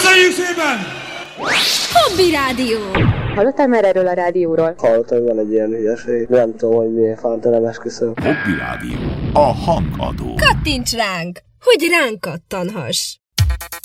Köszönjük szépen! Hobby Rádió. Hallottál már erről a rádióról? Hallottam, van egy ilyen hülyeség. Nem tudom, hogy miért fánt, nem esküszöm. Hobby Rádió. A hangadó. Kattints ránk, hogy ránk kattanhass.